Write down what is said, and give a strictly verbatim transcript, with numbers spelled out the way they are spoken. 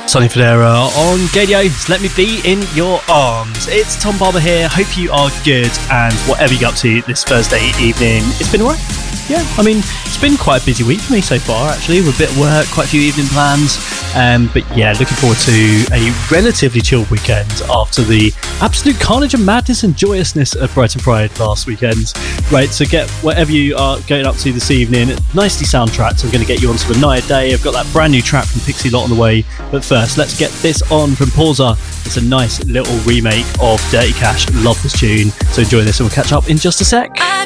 Sonny Fodera on Gadio. Let me be in your arms. It's Tom Barber here. Hope you are good and whatever you got up to this Thursday evening, it's been alright. Yeah, I mean, it's been quite a busy week for me so far, actually, with a bit of work, quite a few evening plans. Um, but yeah, looking forward to a relatively chilled weekend after the absolute carnage and madness and joyousness of Brighton Pride last weekend. Right, so get whatever you are going up to this evening nicely soundtracked. I'm going to get you onto Another Day. I've got that brand new track from Pixie Lot on the way. But first, let's get this on from Pausa. It's a nice little remake of Dirty Cash. Love this tune. So enjoy this and we'll catch up in just a sec. I